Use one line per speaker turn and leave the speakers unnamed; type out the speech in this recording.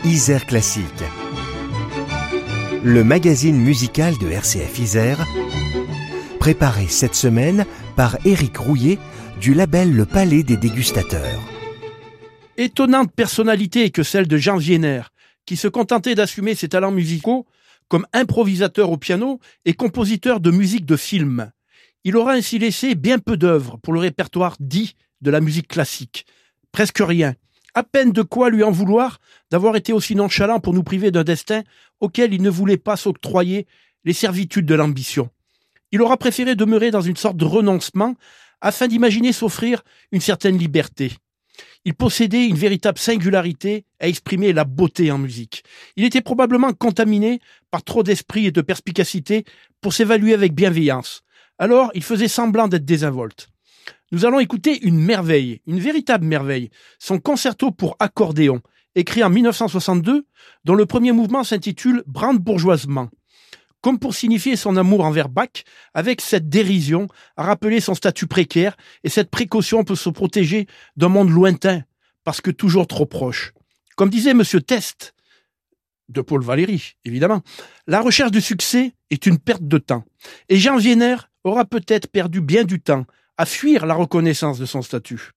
Isère Classique, le magazine musical de RCF Isère, préparé cette semaine par Éric Rouillet du label Le Palais des Dégustateurs.
Étonnante personnalité que celle de Jean Wiener, qui se contentait d'assumer ses talents musicaux comme improvisateur au piano et compositeur de musique de film. Il aura ainsi laissé bien peu d'œuvres pour le répertoire dit de la musique classique. Presque rien. À peine de quoi lui en vouloir d'avoir été aussi nonchalant pour nous priver d'un destin auquel il ne voulait pas s'octroyer les servitudes de l'ambition. Il aura préféré demeurer dans une sorte de renoncement afin d'imaginer s'offrir une certaine liberté. Il possédait une véritable singularité à exprimer la beauté en musique. Il était probablement contaminé par trop d'esprit et de perspicacité pour s'évaluer avec bienveillance. Alors, il faisait semblant d'être désinvolte. Nous allons écouter une merveille, une véritable merveille, son concerto pour accordéon, écrit en 1962, dont le premier mouvement s'intitule « Brandebourgeoisement ». Comme pour signifier son amour envers Bach, avec cette dérision, à rappeler son statut précaire et cette précaution pour se protéger d'un monde lointain, parce que toujours trop proche. Comme disait Monsieur Test, de Paul Valéry, évidemment, la recherche du succès est une perte de temps. Et Jean Wiener aura peut-être perdu bien du temps à fuir la reconnaissance de son statut.